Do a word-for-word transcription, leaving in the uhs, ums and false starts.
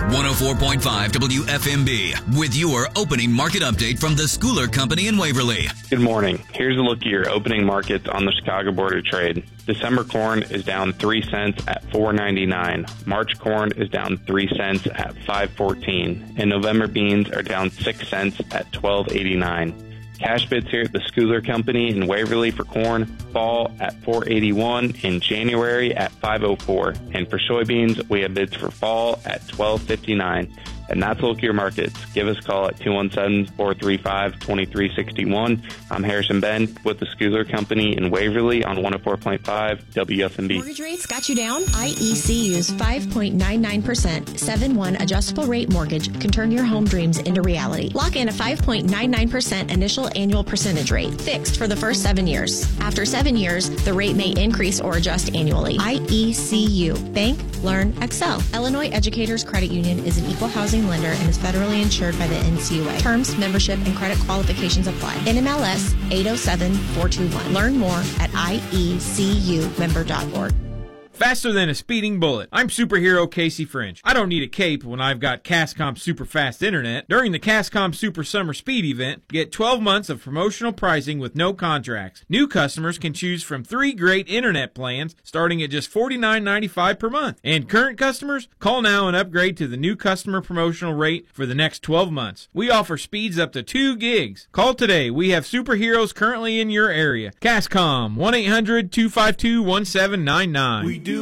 one oh four point five W F M B with your opening market update from the Schooler Company in Waverly. Good morning. Here's a look at your opening markets on the Chicago Board of Trade. December corn is down three cents at four ninety-nine. March corn is down three cents at five fourteen. And November beans are down six cents at twelve eighty-nine. Cash bids here at the Schooler Company in Waverly for corn fall at four eighty-one and January at five oh four. And for soybeans, we have bids for fall at twelve fifty-nine. And that's a look at your markets. Give us a call at two one seven, four three five, two three six one. I'm Harrison Ben with the Schooler Company in Waverly on one oh four point five W F M B. Mortgage rates got you down? I E C U's five point nine nine percent seven one adjustable rate mortgage can turn your home dreams into reality. Lock in a five point nine nine percent initial annual percentage rate, fixed for the first seven years. After seven years, the rate may increase or adjust annually. I E C U. Bank, learn, excel. Illinois Educators Credit Union is an equal housing lender and is federally insured by the N C U A. Terms, membership, and credit qualifications apply. N M L S eight oh seven four two one. Learn more at I E C U member dot org. Faster than a speeding bullet. I'm superhero Casey French. I don't need a cape when I've got Cascom Super Fast Internet. During the Cascom Super Summer Speed event, get twelve months of promotional pricing with no contracts. New customers can choose from three great internet plans starting at just forty-nine ninety-five per month. And current customers, call now and upgrade to the new customer promotional rate for the next twelve months. We offer speeds up to two gigs. Call today. We have superheroes currently in your area. Cascom, one eight hundred, two five two, one seven nine nine. We do